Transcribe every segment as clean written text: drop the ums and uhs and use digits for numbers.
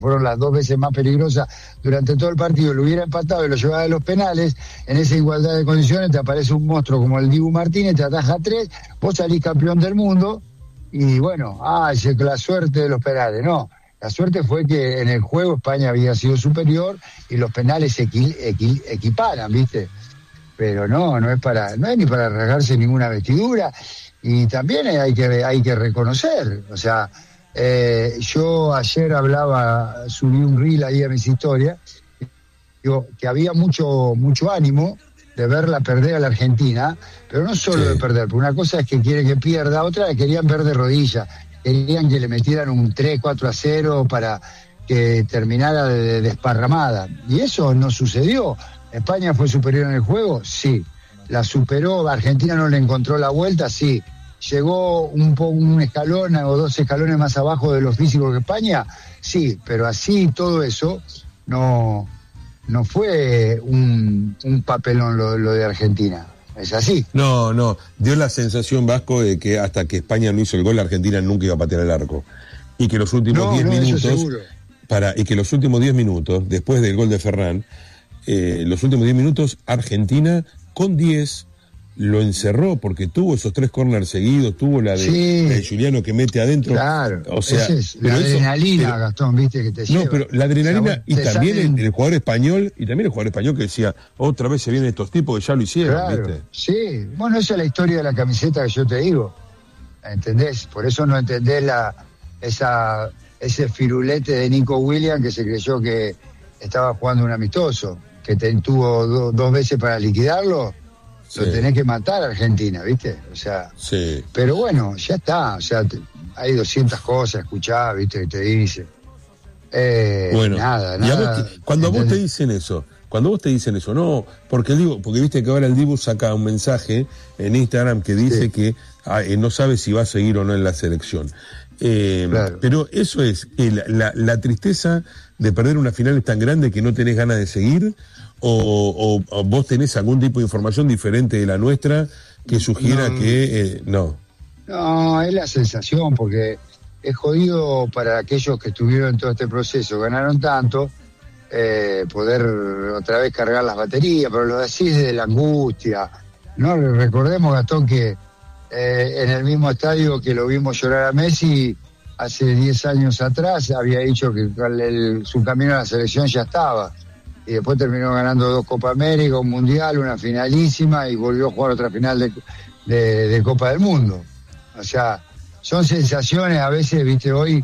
fueron las 2 veces más peligrosas durante todo el partido, lo hubiera empatado y lo llevaba a los penales, en esa igualdad de condiciones te aparece un monstruo como el Dibu Martínez, te ataja 3, vos salís campeón del mundo, y bueno, la suerte de los penales, no, la suerte fue que en el juego España había sido superior y los penales se equiparan, ¿viste? Pero no es ni para rasgarse ninguna vestidura, y también hay que reconocer, o sea, yo ayer subí un reel ahí a mis historias, digo, que había mucho ánimo de verla perder a la Argentina, pero no solo de perder, porque una cosa es que quieren que pierda, otra es que querían ver de rodillas, querían que le metieran un 3-4-0 para que terminara de desparramada, y eso no sucedió. ¿España fue superior en el juego? Sí. ¿La superó? ¿Argentina no le encontró la vuelta? Sí. ¿Llegó un escalón o 2 escalones más abajo de los físicos que España? Sí, pero así todo eso no fue un papelón lo de Argentina. Es así. No, dio la sensación, Vasco, de que hasta que España no hizo el gol, Argentina nunca iba a patear el arco. Y que los últimos 10 minutos, los últimos 10 minutos, después del gol de Ferran, los últimos 10 minutos, Argentina con 10 lo encerró porque tuvo esos 3 corners seguidos, tuvo la de Juliano que mete adentro. Claro, o sea, la adrenalina, Gastón, viste, que te lleva. No, pero la adrenalina, o sea, y también el jugador español, que decía, otra vez se vienen estos tipos que ya lo hicieron, claro, ¿viste? Sí, bueno, esa es la historia de la camiseta que yo te digo, ¿entendés? Por eso no entendés ese firulete de Nico Williams que se creyó que estaba jugando un amistoso, que tuvo 2 veces para liquidarlo. Lo tenés que matar a Argentina, ¿viste? O sea, pero bueno, ya está, o sea, hay 200 cosas, escuchá, ¿viste? Que te dice. Bueno, nada. Cuando vos te dicen eso, no, porque viste que ahora el Dibu saca un mensaje en Instagram que dice que no sabe si va a seguir o no en la selección. Claro. Pero eso es, la tristeza de perder una final es tan grande que no tenés ganas de seguir, o vos tenés algún tipo de información diferente de la nuestra que sugiera que no. No, es la sensación, porque es jodido para aquellos que estuvieron en todo este proceso, ganaron tanto, poder otra vez cargar las baterías, pero lo decís de la angustia, ¿no? Recordemos, Gastón, que en el mismo estadio que lo vimos llorar a Messi hace 10 años atrás, había dicho que su camino a la selección ya estaba, y después terminó ganando 2 Copa América, un Mundial, una finalísima, y volvió a jugar otra final de Copa del Mundo. O sea, son sensaciones a veces, viste, hoy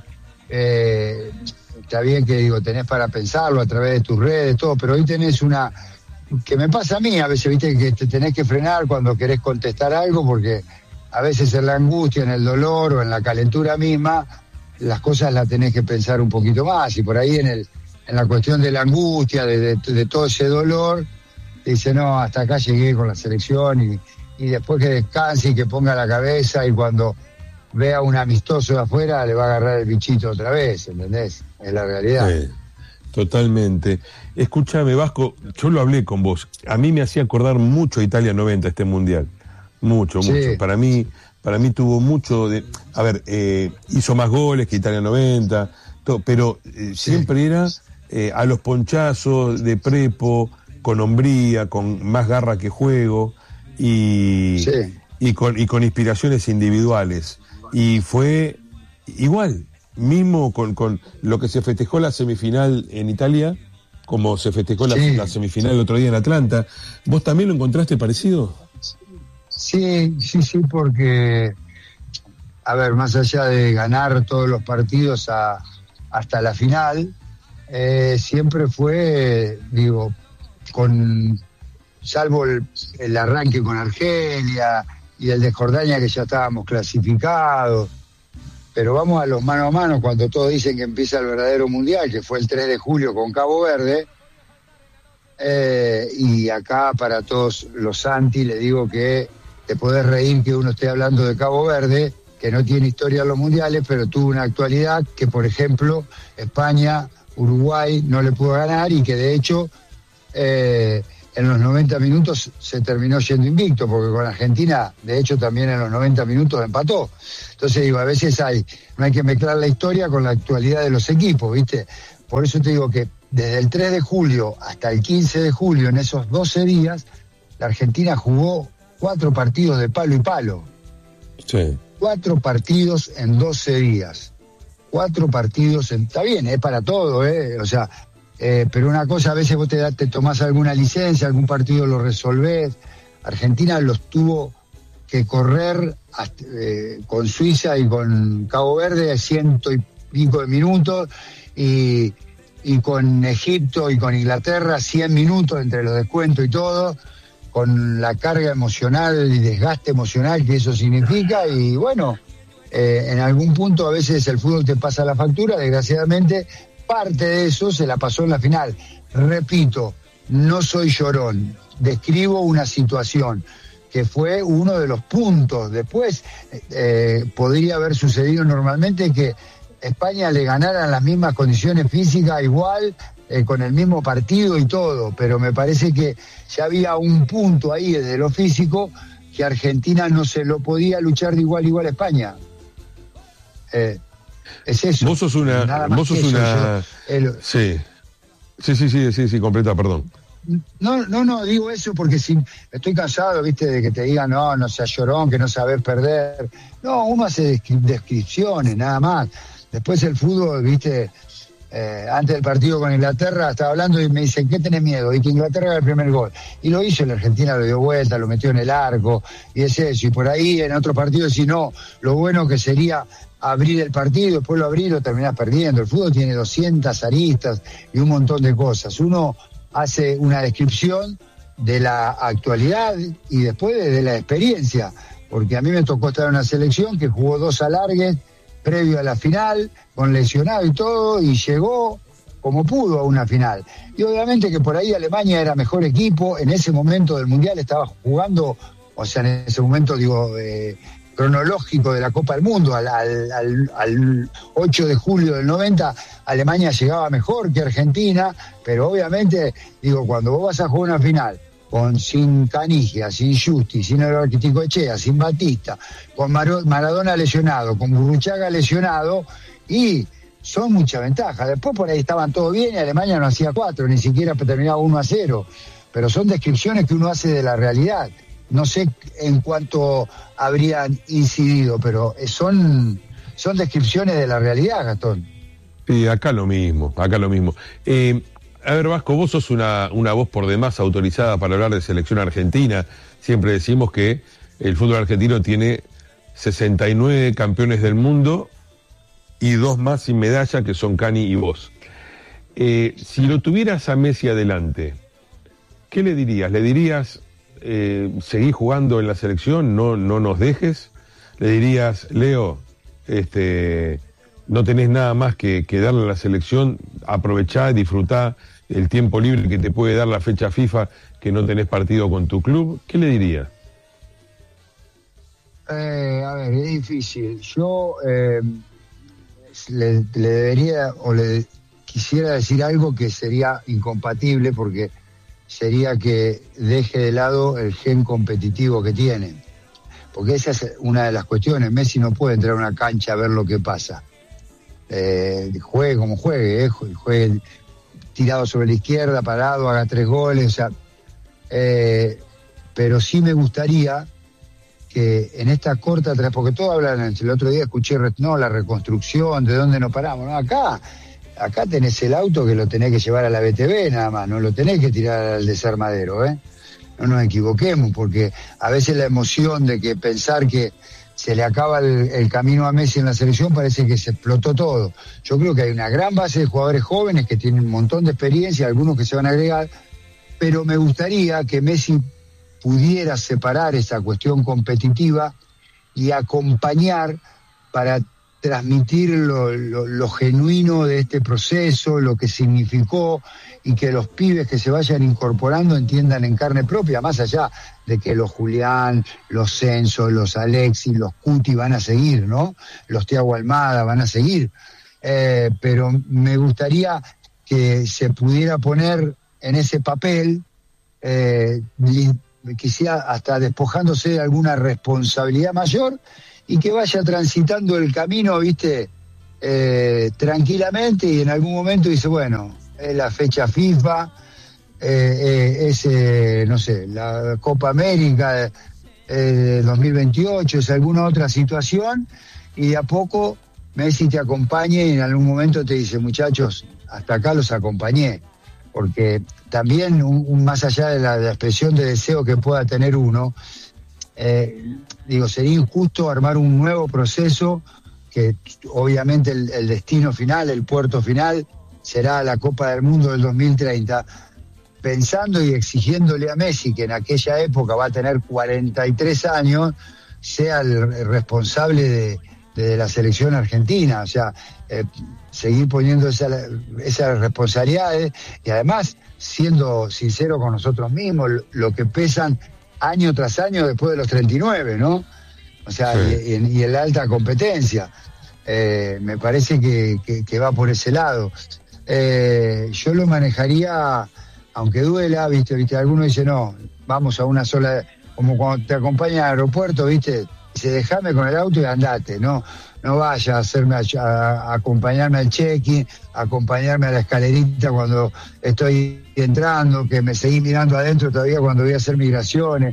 está bien que tenés para pensarlo a través de tus redes, todo, pero hoy tenés una que me pasa a mí a veces, viste, que te tenés que frenar cuando querés contestar algo, porque a veces en la angustia, en el dolor o en la calentura misma, las cosas las tenés que pensar un poquito más, y por ahí en la cuestión de la angustia, de todo ese dolor, dice, no, hasta acá llegué con la selección, y después que descanse y que ponga la cabeza, y cuando vea un amistoso de afuera le va a agarrar el bichito otra vez, ¿entendés? Es la realidad. Totalmente. Escúchame, Vasco, yo lo hablé con vos, a mí me hacía acordar mucho a Italia 90 este Mundial, mucho. Para mí tuvo mucho de... A ver, hizo más goles que Italia 90, pero siempre era a los ponchazos de prepo, con hombría, con más garra que juego, y con inspiraciones individuales. Y fue igual, mismo con lo que se festejó la semifinal en Italia, como se festejó la semifinal el otro día en Atlanta. ¿Vos también lo encontraste parecido? Sí, porque, a ver, más allá de ganar todos los partidos hasta la final, siempre fue, salvo el arranque con Argelia y el de Jordania, que ya estábamos clasificados, pero vamos a los mano a mano cuando todos dicen que empieza el verdadero mundial, que fue el 3 de julio con Cabo Verde, y acá para todos los anti le digo que te podés reír que uno esté hablando de Cabo Verde, que no tiene historia en los mundiales, pero tuvo una actualidad que, por ejemplo, España, Uruguay no le pudo ganar, y que de hecho en los 90 minutos se terminó yendo invicto, porque con Argentina, de hecho, también en los 90 minutos empató. Entonces a veces no hay que mezclar la historia con la actualidad de los equipos, ¿viste? por eso te digo que desde el 3 de julio hasta el 15 de julio, en esos 12 días, la Argentina jugó 4 partidos de palo y palo. Sí. 4 partidos en 12 días. 4 partidos está bien, es para todo, o sea, pero una cosa, a veces vos te tomás alguna licencia, algún partido lo resolvés. Argentina los tuvo que correr con Suiza y con Cabo Verde 100 y pico de minutos, y con Egipto y con Inglaterra 100 minutos entre los descuentos y todo, con la carga emocional y desgaste emocional que eso significa. Y bueno, en algún punto a veces el fútbol te pasa la factura, desgraciadamente parte de eso se la pasó en la final. Repito, no soy llorón, describo una situación que fue uno de los puntos. Después podría haber sucedido normalmente que España le ganara en las mismas condiciones físicas, igual, con el mismo partido y todo, pero me parece que ya había un punto ahí desde lo físico que Argentina no se lo podía luchar de igual a igual a España. Es eso. Vos sos una... Sí, completa, perdón. No, digo eso porque si estoy cansado, viste, de que te digan, no seas llorón, que no sabés perder. No, uno hace descripciones, nada más. Después el fútbol, viste, antes del partido con Inglaterra, estaba hablando y me dicen, ¿qué tenés miedo? Y que Inglaterra haga el primer gol. Y lo hizo, la Argentina lo dio vuelta, lo metió en el arco, y es eso. Y por ahí, en otro partido, si no, lo bueno que sería abrir el partido, después lo abrís y lo terminás perdiendo. El fútbol tiene 200 aristas y un montón de cosas. Uno hace una descripción de la actualidad y después de la experiencia, porque a mí me tocó estar en una selección que jugó 2 alargues previo a la final, con lesionado y todo, y llegó como pudo a una final. Y obviamente que por ahí Alemania era mejor equipo, en ese momento del Mundial estaba jugando, o sea, en ese momento, digo, cronológico de la Copa del Mundo, al 8 de julio del 90, Alemania llegaba mejor que Argentina, pero obviamente, digo, cuando vos vas a jugar una final, sin Canigia, sin Justi, sin Arquiticoechea, sin Batista, con Maradona lesionado, con Gurruchaga lesionado, y son muchas ventajas. Después por ahí estaban todos bien y Alemania no hacía 4, ni siquiera terminaba 1-0, pero son descripciones que uno hace de la realidad. No sé en cuánto habrían incidido, pero son descripciones de la realidad, Gastón. Sí, acá lo mismo. A ver, Vasco, vos sos una voz por demás autorizada para hablar de selección argentina. Siempre decimos que el fútbol argentino tiene 69 campeones del mundo y 2 más sin medalla, que son Cani y vos. Si lo tuvieras a Messi adelante, ¿qué le dirías? ¿Le dirías, seguí jugando en la selección, no nos dejes? ¿Le dirías, Leo, no tenés nada más que darle a la selección, aprovechá, disfrutá el tiempo libre que te puede dar la fecha FIFA, que no tenés partido con tu club? ¿Qué le dirías? A ver, es difícil. Yo le debería, o le quisiera decir algo que sería incompatible, porque sería que deje de lado el gen competitivo que tiene. Porque esa es una de las cuestiones. Messi no puede entrar a una cancha a ver lo que pasa. Juegue como juegue, juegue tirado sobre la izquierda, parado, haga 3 goles, o sea, pero sí me gustaría que en esta corta atrás, porque todos hablan, el otro día escuché, la reconstrucción, de dónde nos paramos, no, acá tenés el auto que lo tenés que llevar a la BTV nada más, no lo tenés que tirar al desarmadero, no nos equivoquemos, porque a veces la emoción de que pensar que se le acaba el camino a Messi en la selección, parece que se explotó todo. Yo creo que hay una gran base de jugadores jóvenes que tienen un montón de experiencia, algunos que se van a agregar, pero me gustaría que Messi pudiera separar esa cuestión competitiva y acompañar para transmitir lo genuino de este proceso, lo que significó, y que los pibes que se vayan incorporando entiendan en carne propia, más allá de que los Julián, los Censo, los Alexis, los Cuti van a seguir, ¿no? Los Thiago Almada van a seguir, pero me gustaría que se pudiera poner en ese papel, quizá hasta despojándose de alguna responsabilidad mayor, y que vaya transitando el camino, ¿viste? tranquilamente, y en algún momento dice, bueno, es la fecha FIFA, no sé, la Copa América de 2028, es alguna otra situación, y de a poco Messi te acompaña y en algún momento te dice, muchachos, hasta acá los acompañé, porque también más allá de la expresión de deseo que pueda tener uno, sería injusto armar un nuevo proceso que obviamente el destino final, el puerto final, será la Copa del Mundo del 2030, pensando y exigiéndole a Messi, que en aquella época va a tener 43 años, sea el responsable de la selección argentina. O sea, seguir poniendo esas responsabilidades, y además siendo sincero con nosotros mismos, lo que pesan año tras año después de los 39, ¿no? O sea, sí. y en la alta competencia. Me parece que va por ese lado. Yo lo manejaría, aunque duela, ¿viste? Algunos dicen, no, vamos a una sola, como cuando te acompañan al aeropuerto, ¿viste? Dice, dejame con el auto y andate, no vayas a hacerme a acompañarme al check-in, acompañarme a la escalerita cuando estoy entrando, que me seguí mirando adentro todavía cuando voy a hacer migraciones.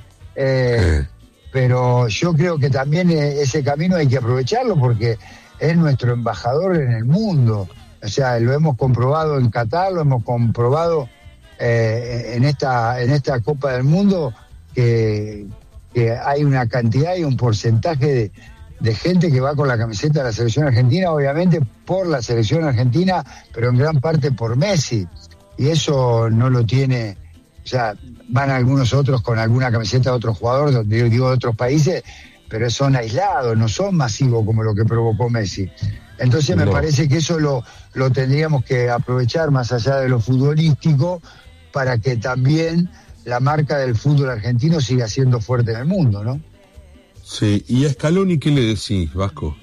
Pero yo creo que también ese camino hay que aprovecharlo porque es nuestro embajador en el mundo. O sea, lo hemos comprobado en Qatar, lo hemos comprobado en esta Copa del Mundo, que hay una cantidad y un porcentaje de gente que va con la camiseta de la selección argentina, obviamente por la selección argentina, pero en gran parte por Messi. Y eso no lo tiene, o sea, van algunos otros con alguna camiseta de otro jugador, digo de otros países, pero son aislados, no son masivos como lo que provocó Messi. Entonces me parece que eso lo tendríamos que aprovechar más allá de lo futbolístico, para que también la marca del fútbol argentino siga siendo fuerte en el mundo, ¿no? Sí, ¿y a Scaloni qué le decís, Vasco?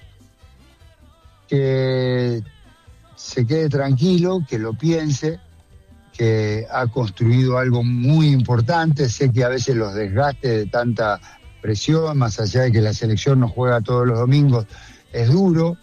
Que se quede tranquilo, que lo piense, que ha construido algo muy importante. Sé que a veces los desgastes de tanta presión, más allá de que la selección no juega todos los domingos, es duro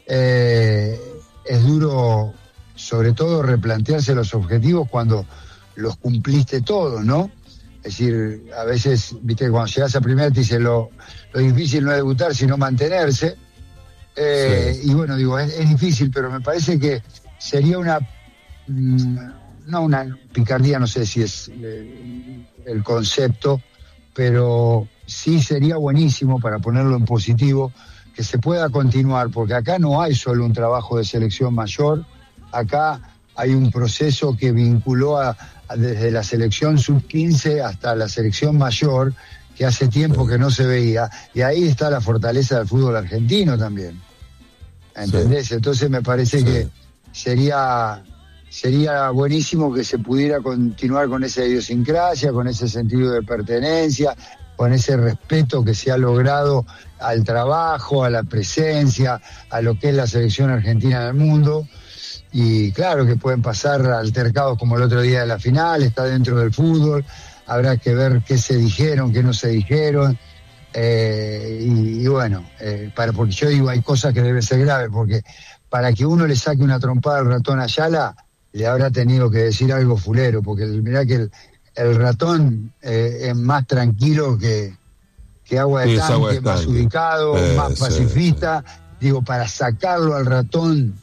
sobre todo replantearse los objetivos cuando los cumpliste todos, ¿no? Es decir, a veces, viste, cuando llegas a primera te dicen lo difícil no es debutar, sino mantenerse. Sí. Y bueno, digo, es difícil, pero me parece que sería no una picardía, no sé si es el concepto, pero sí sería buenísimo, para ponerlo en positivo, que se pueda continuar, porque acá no hay solo un trabajo de selección mayor, acá hay un proceso que vinculó desde la selección sub-15 hasta la selección mayor, que hace tiempo que no se veía, y ahí está la fortaleza del fútbol argentino también. ¿Entendés? Sí. Entonces me parece que sería buenísimo que se pudiera continuar con esa idiosincrasia, con ese sentido de pertenencia, con ese respeto que se ha logrado al trabajo, a la presencia, a lo que es la selección argentina en el mundo. Y claro que pueden pasar altercados como el otro día de la final, está dentro del fútbol, habrá que ver qué se dijeron, qué no se dijeron, y bueno, porque yo digo, hay cosas que deben ser graves, porque para que uno le saque una trompada al ratón Ayala, le habrá tenido que decir algo fulero, porque mirá que el ratón es más tranquilo que agua de tanque, más ubicado, más pacifista. Digo, para sacarlo al ratón,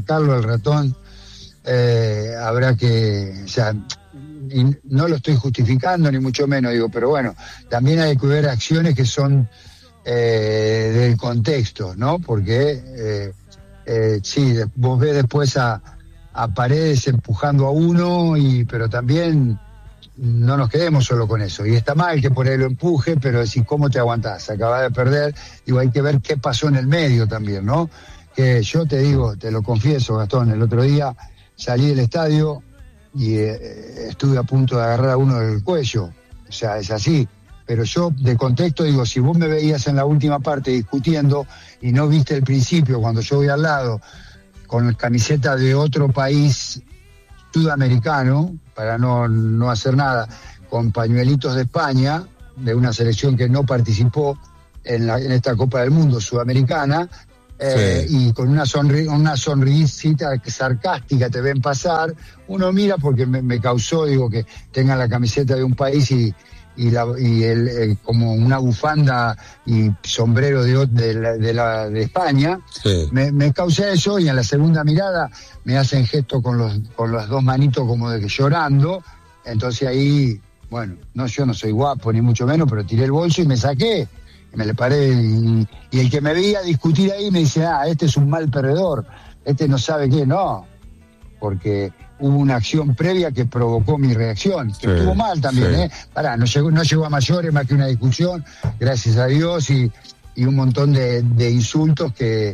habrá que, o sea, no lo estoy justificando ni mucho menos, digo, pero bueno, también hay que ver acciones que son del contexto, ¿no? Porque sí, vos ves después a Paredes empujando a uno, pero también no nos quedemos solo con eso. Y está mal que por ahí lo empuje, pero decir, ¿cómo te aguantás? Acabas de perder. Digo, hay que ver qué pasó en el medio también, ¿no? Que yo te digo, te lo confieso, Gastón, el otro día salí del estadio y estuve a punto de agarrar a uno del cuello. O sea, es así. Pero yo, de contexto, digo, si vos me veías en la última parte discutiendo y no viste el principio, cuando yo voy al lado, con camiseta de otro país sudamericano, para no hacer nada, con pañuelitos de España, de una selección que no participó en esta Copa del Mundo sudamericana, y con una sonrisita sarcástica te ven pasar, uno mira porque me causó, digo, que tengan la camiseta de un país y como una bufanda y sombrero de España, me causa eso, y en la segunda mirada me hacen gesto con las dos manitos como de que llorando, entonces ahí, bueno, yo no soy guapo ni mucho menos, pero tiré el bolso y me saqué, y me le paré, y el que me veía discutir ahí me dice, este es un mal perdedor, este no sabe qué, no, porque hubo una acción previa que provocó mi reacción, que estuvo mal también, no llegó a mayores, más que una discusión, gracias a Dios, y un montón de insultos que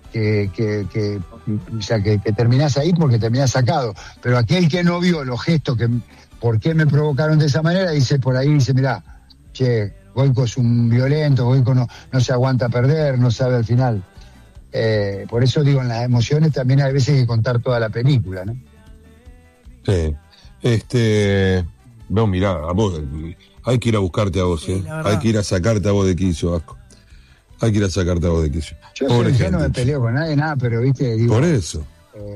terminás ahí porque terminás sacado. Pero aquel que no vio los gestos, por qué me provocaron de esa manera, dice, mirá, Goico es un violento, Goico no se aguanta perder, no sabe al final. Por eso digo, en las emociones también hay veces que contar toda la película, ¿no? Sí. No, mirá, a vos, hay que ir a buscarte a vos, hay que ir a sacarte a vos de quicio, Vasco. Hay que ir a sacarte a vos de quicio. Yo no me peleo con nadie, nada, pero viste, digo, por eso.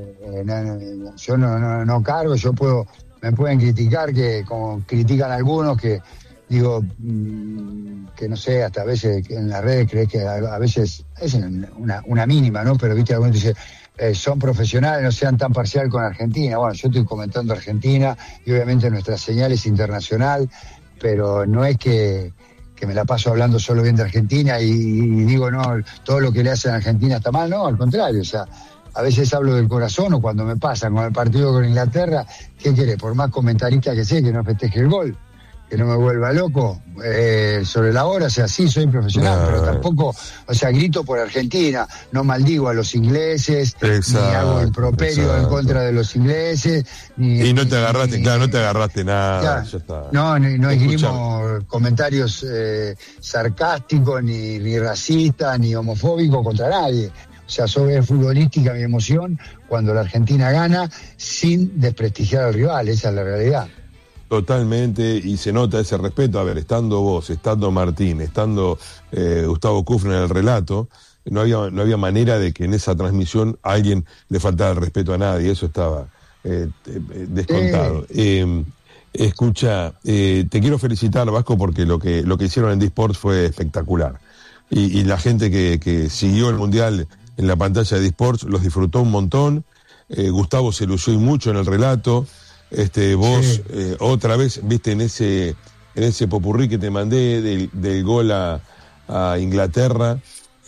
Yo no cargo, me pueden criticar, que como critican algunos, que digo, que no sé, hasta a veces en las redes crees que a veces es una mínima, ¿no? Pero viste, algunos dicen, son profesionales, no sean tan parcial con Argentina. Bueno, yo estoy comentando Argentina y obviamente nuestra señal es internacional, pero no es que me la paso hablando solo bien de Argentina y digo, no, todo lo que le hacen a Argentina está mal, no, al contrario, o sea, a veces hablo del corazón, o cuando me pasan con el partido con Inglaterra, ¿qué querés? Por más comentarista que sea, que no festeje el gol, que no me vuelva loco sobre la hora, o sea, sí soy profesional, pero tampoco, o sea, grito por Argentina, no maldigo a los ingleses, ni hago improperio en contra de los ingleses, y no te agarraste nada, ya está. No escribimos comentarios sarcásticos, ni racistas, ni homofóbicos contra nadie. O sea, es futbolística mi emoción cuando la Argentina gana sin desprestigiar al rival, esa es la realidad. Totalmente, y se nota ese respeto. A ver, estando vos, estando Martín, estando Gustavo Kufner en el relato, no había manera de que en esa transmisión a alguien le faltara el respeto a nadie, eso estaba descontado. Escucha, te quiero felicitar, Vasco, porque lo que hicieron en D-Sports fue espectacular. Y la gente que siguió el Mundial en la pantalla de D-Sports los disfrutó un montón. Gustavo se lució mucho en el relato. Vos otra vez viste en ese popurrí que te mandé del gol a Inglaterra,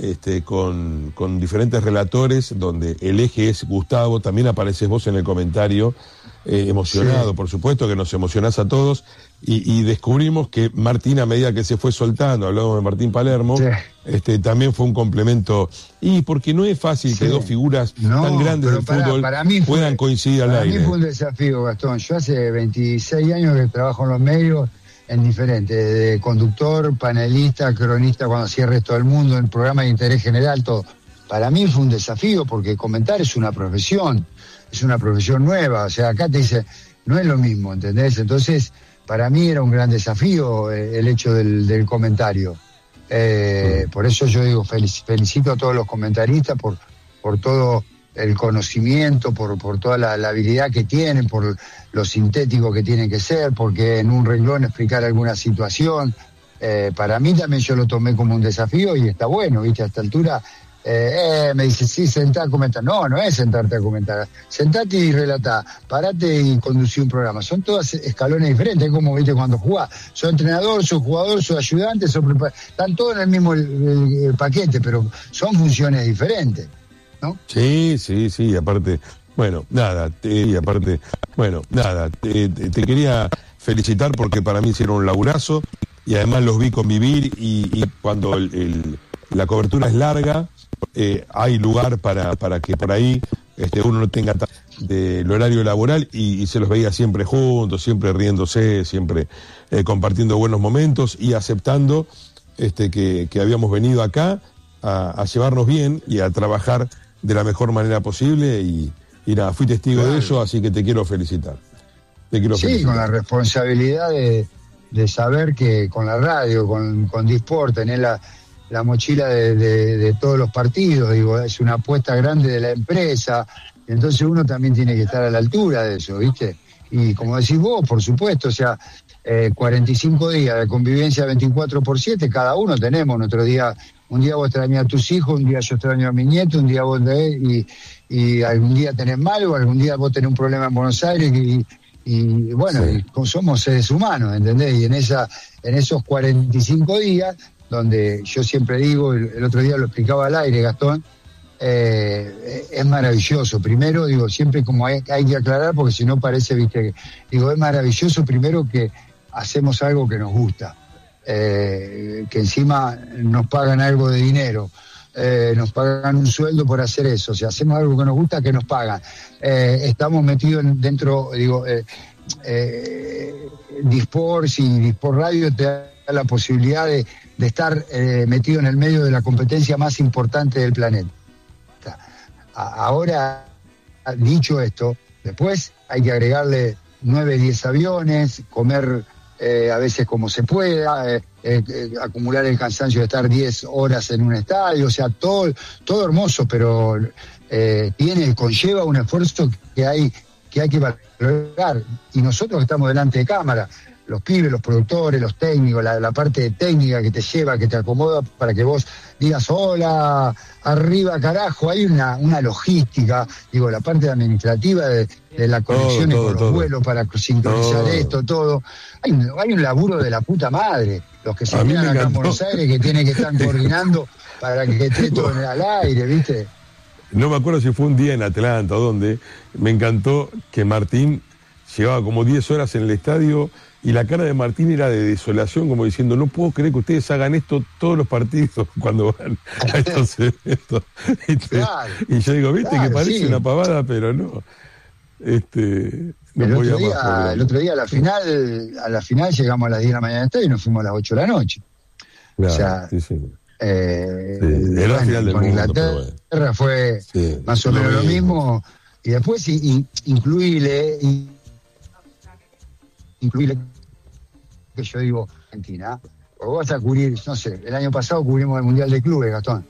con diferentes relatores, donde el eje es Gustavo, también apareces vos en el comentario, emocionado, por supuesto que nos emocionás a todos, y descubrimos que Martín, a medida que se fue soltando, hablamos de Martín Palermo, también fue un complemento, y porque no es fácil que dos figuras tan grandes del fútbol puedan coincidir al aire. Para mí fue un desafío, Gastón. Yo hace 26 años que trabajo en los medios, en diferentes, de conductor, panelista, cronista, cuando hacía el resto del mundo, en programas de interés general, todo. Para mí fue un desafío, porque comentar es una profesión nueva, o sea, acá te dice, no es lo mismo, ¿entendés? Entonces, para mí era un gran desafío el hecho del comentario. Por eso yo digo, felicito a todos los comentaristas por todo el conocimiento, por toda la habilidad que tienen, por lo sintético que tienen que ser, porque en un renglón explicar alguna situación. Para mí también yo lo tomé como un desafío y está bueno, ¿viste? A esta altura me dice, sí, sentá a comentar. No es sentarte a comentar. Sentate y relatá, parate y conducí un programa. Son todas escalones diferentes, es como, ¿viste? Cuando jugás. Soy entrenador, soy jugador, soy ayudante, están todos en el mismo el paquete, pero son funciones diferentes, ¿no? Sí, aparte, te quería felicitar porque para mí hicieron un laburazo y además los vi convivir y cuando la cobertura es larga, hay lugar para que por ahí uno no tenga del horario laboral y se los veía siempre juntos, siempre riéndose, siempre compartiendo buenos momentos y aceptando que habíamos venido acá a llevarnos bien y a trabajar de la mejor manera posible y nada, fui testigo de eso, así que te quiero felicitar. Con la responsabilidad de saber que con la radio, con D-Sport, tenés la mochila de todos los partidos, digo, es una apuesta grande de la empresa, entonces uno también tiene que estar a la altura de eso, ¿viste? Y como decís vos, por supuesto, o sea, 45 días de convivencia 24/7, cada uno tenemos nuestro día. Un día vos extrañás a tus hijos, un día yo extraño a mi nieto, un día vos y algún día tenés malo, algún día vos tenés un problema en Buenos Aires y bueno, sí. Somos seres humanos, ¿entendés? Y en esos 45 días, donde yo siempre digo, el otro día lo explicaba al aire, Gastón, es maravilloso. Primero, digo, siempre como hay que aclarar, porque si no parece, viste, digo, es maravilloso primero que hacemos algo que nos gusta, que encima nos pagan algo de dinero, nos pagan un sueldo por hacer eso, o sea, hacemos algo que nos gusta, que nos pagan. Estamos metidos dentro, digo, Disports y Disport Radio te da la posibilidad de estar metido en el medio de la competencia más importante del planeta. Ahora, dicho esto, después hay que agregarle 9, 10 aviones, comer a veces como se pueda, acumular el cansancio de estar 10 horas en un estadio, o sea, todo hermoso, pero conlleva un esfuerzo que hay que valorar. Y nosotros que estamos delante de cámara, los pibes, los productores, los técnicos, la parte técnica que te lleva, que te acomoda para que vos digas, hola, arriba carajo, hay una logística, digo, la parte administrativa de las conexiones con los vuelos para sincronizar esto, todo. Hay un laburo de la puta madre, los que se quedan acá en Buenos Aires, que tienen que estar coordinando para que esté todo al aire, ¿viste? No me acuerdo si fue un día en Atlanta o dónde, me encantó que Martín llevaba como 10 horas en el estadio y la cara de Martín era de desolación, como diciendo, no puedo creer que ustedes hagan esto todos los partidos cuando van a estos eventos. Claro, y yo digo, viste, que parece una pavada, pero no. El otro día a la final llegamos a las 10 de la mañana del estadio y nos fuimos a las 8 de la noche. Claro, o sea, era la final del con mundo, Inglaterra fue más o menos lo mismo. Y después incluirle que yo digo Argentina, o vos vas a cubrir, no sé, el año pasado cubrimos el Mundial de Clubes, Gastón,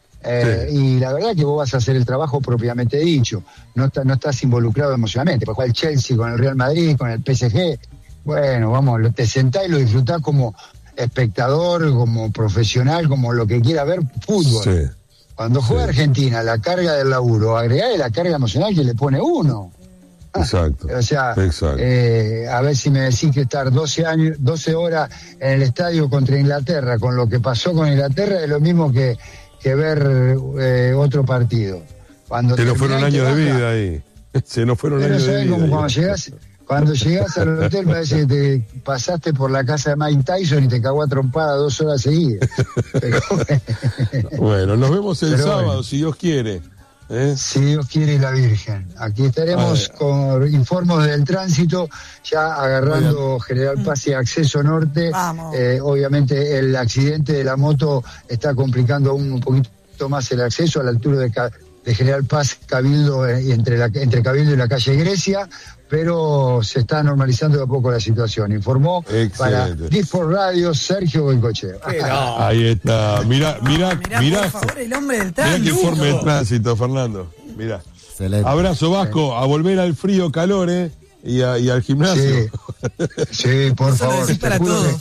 y la verdad que vos vas a hacer el trabajo propiamente dicho, no estás involucrado emocionalmente, porque juega el Chelsea con el Real Madrid, con el PSG, bueno, vamos, te sentás y lo disfrutás como espectador, como profesional, como lo que quiera ver fútbol. Sí. Cuando juega Argentina, la carga del laburo, agregarle la carga emocional que le pone uno. Exacto. O sea, a ver si me decís que estar 12 horas en el estadio contra Inglaterra, con lo que pasó con Inglaterra, es lo mismo que ver otro partido. Se nos fueron años de vida ahí. Se nos fueron años de vida. Como cuando llegás al hotel parece que te pasaste por la casa de Mike Tyson y te cagó a trompada 2 horas seguidas. Pero, bueno, nos vemos el sábado, si Dios quiere. Si Dios quiere y la Virgen. Aquí estaremos con informes del tránsito, ya agarrando General Paz y acceso norte. Obviamente el accidente de la moto está complicando aún un poquito más el acceso a la altura de General Paz, Cabildo, entre Cabildo y la calle Grecia, pero se está normalizando de a poco la situación. Informó para Disport Radio Sergio Goicoechea. Ahí está. Mirá, por favor, el hombre del tránsito. Mirá qué informe de tránsito, Fernando. Mirá. Excelente. Abrazo, Vasco, a volver al frío, calor, y al gimnasio. Sí, por favor. Decís para todos.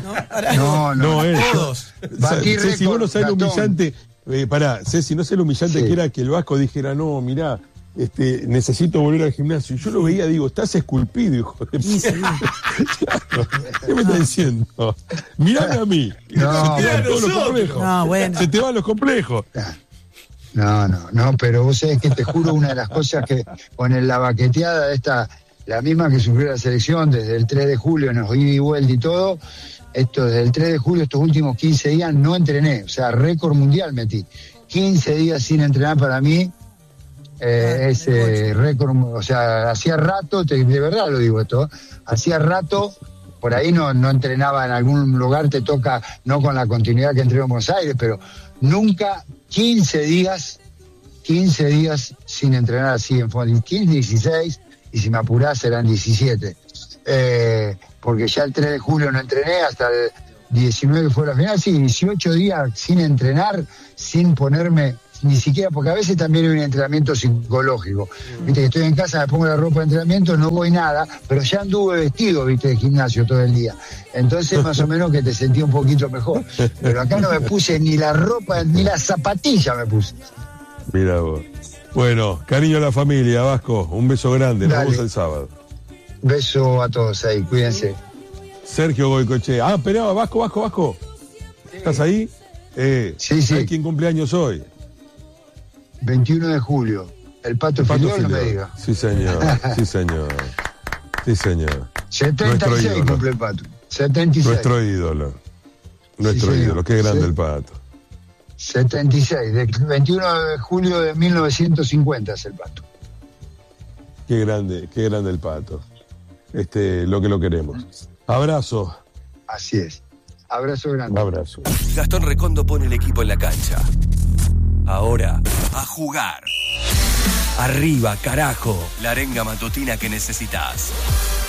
No, todos. Ceci, vos no sabés lo humillante. Ceci, no sé lo humillante que era que el Vasco dijera, no, mirá, necesito volver al gimnasio. Yo lo veía, digo, estás esculpido, hijo de puta. ¿Qué me estás diciendo? Mirame a mí. Se te van todos los complejos. Se te van los complejos. No, pero vos sabés que te juro, una de las cosas que con la baqueteada la misma que sufrió la selección desde el 3 de julio, nos ida y vuelta y todo, desde el 3 de julio, estos últimos 15 días no entrené, o sea, récord mundial metí. 15 días sin entrenar para mí, ese récord, o sea, hacía rato, de verdad lo digo esto, hacía rato, por ahí no entrenaba en algún lugar, te toca, no con la continuidad que entreno en Buenos Aires, pero nunca 15 días sin entrenar así en fondo, 15, 16, y si me apurás serán 17, porque ya el 3 de julio no entrené, hasta 19 fue la final, sí, 18 días sin entrenar, sin ponerme ni siquiera, porque a veces también hay un entrenamiento psicológico. Viste, que estoy en casa, me pongo la ropa de entrenamiento, no voy nada, pero ya anduve vestido, viste, de gimnasio todo el día. Entonces más o menos que te sentí un poquito mejor. Pero acá no me puse ni la ropa, ni la zapatilla me puse. Mira vos. Bueno, cariño a la familia, Vasco, un beso grande, nos vemos el sábado. Beso a todos ahí, cuídense. Sergio Goicoechea. Ah, esperá, Vasco. ¿Estás ahí? Sí. ¿Sabés quién cumpleaños hoy? 21 de julio. El Pato Filiol, no me diga. Sí, señor. 76 cumple el Pato. 76. Nuestro ídolo. Qué grande el Pato. 76. Del 21 de julio de 1950 es el Pato. Qué grande el Pato. Lo que lo queremos. Abrazo. Así es. Abrazo grande. Abrazo. Gastón Recondo pone el equipo en la cancha. Ahora, a jugar. Arriba, carajo. La arenga matutina que necesitas.